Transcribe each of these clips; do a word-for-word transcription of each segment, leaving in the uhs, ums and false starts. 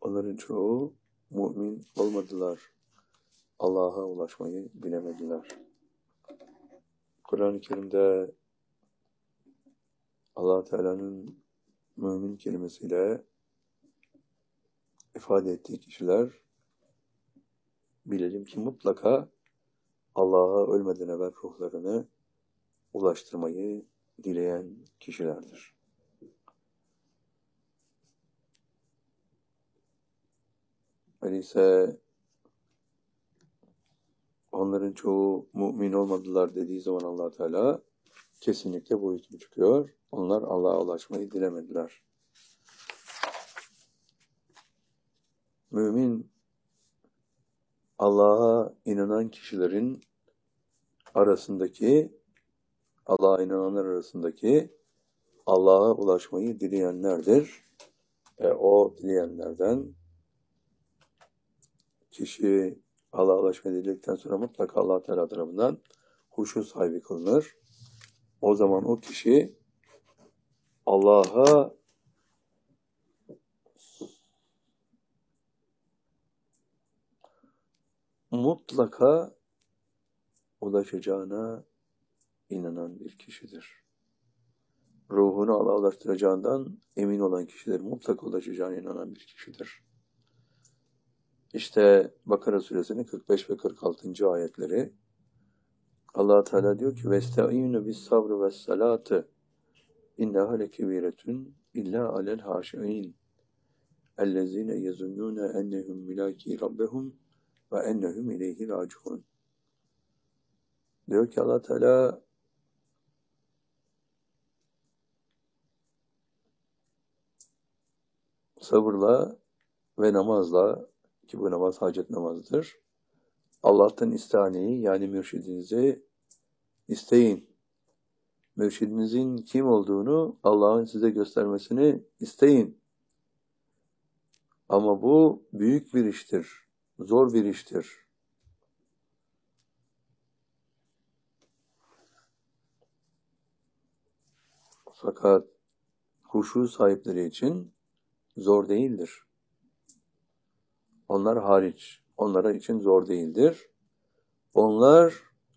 Onların çoğu mümin olmadılar. Allah'a ulaşmayı bilemediler. Kur'an-ı Kerim'de Allah Teala'nın mümin kelimesiyle ifade ettiği kişiler bilelim ki mutlaka Allah'a ölmeden evvel ruhlarını ulaştırmayı dileyen kişilerdir. Öyleyse onların çoğu mümin olmadılar dediği zaman Allah Teala kesinlikle bu hüküm çıkıyor. Onlar Allah'a ulaşmayı dilemediler. Mümin, Allah'a inanan kişilerin arasındaki, Allah'a inananlar arasındaki Allah'a ulaşmayı dileyenlerdir. E, o dileyenlerden kişi Allah'a ulaşmayı diledikten sonra mutlaka Allah Teala tarafından huşu sahibi kılınır. O zaman o kişi Allah'a mutlaka ulaşacağına inanan bir kişidir. Ruhunu Allah'a ulaştıracağından emin olan kişidir. Mutlaka ulaşacağına inanan bir kişidir. İşte Bakara suresinin kırk beş ve kırk altıncı ayetleri Allah Teala diyor ki vesta'inu bis sabr ve salatı innaha lekebiretun illa alel haşiin ellezine yezunnune ennehum milaki rabbehum ve ennehum ileyhi raciun. Diyor ki Allah Teala sabırla ve namazla, ki bu namaz hacet namazıdır, Allah'tan istihaneyi, yani mürşidinizi isteyin. Mürşidinizin kim olduğunu Allah'ın size göstermesini isteyin. Ama bu büyük bir iştir, zor bir iştir. Fakat huşu sahipleri için zor değildir. Onlar hariç, onlara için zor değildir. Onlar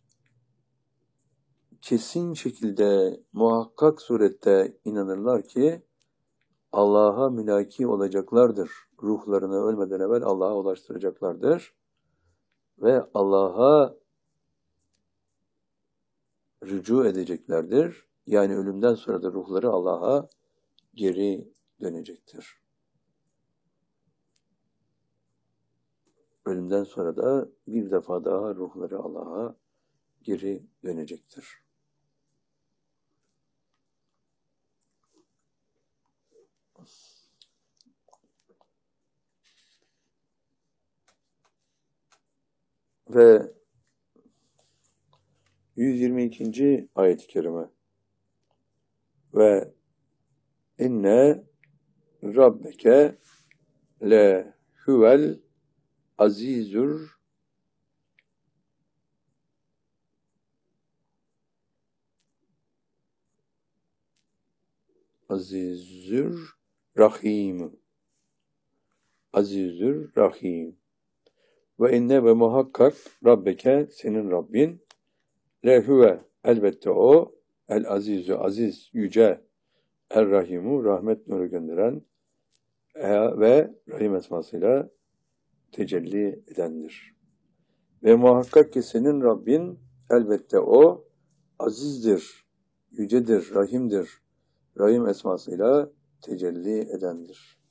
kesin şekilde, muhakkak surette inanırlar ki Allah'a mülaki olacaklardır. Ruhlarını ölmeden evvel Allah'a ulaştıracaklardır. Ve Allah'a rücu edeceklerdir. Yani ölümden sonra da ruhları Allah'a geri dönecektir. Ölümden sonra da bir defa daha ruhları Allah'a geri dönecektir. Ve yüz yirmi ikinci ayet-i kerime ve inne rabbeke le huvel azizur azizur rahim azizur rahim ve inne ve muhakkak rabbeke, senin Rabbin, le huve, elbette o, el azizü, aziz, yüce, el rahimu, rahmet nuru gönderen e, ve rahim esmasıyla tecelli edendir. Ve muhakkak ki senin Rabbin, elbette o, azizdir, yücedir, rahimdir, rahim esmasıyla tecelli edendir.